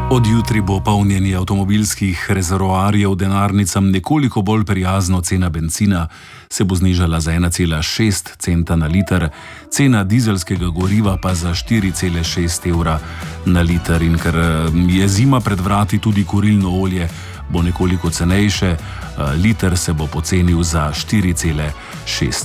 Od jutri bo polnjenje avtomobilskih rezervoarjev denarnicam nekoliko bolj prijazno, cena bencina se bo znižala za 1,6 centa na liter, cena dizelskega goriva pa za 4,6 evra na liter. In ker je zima pred vrati, tudi kurilno olje bo nekoliko cenejše, liter se bo pocenil za 4,6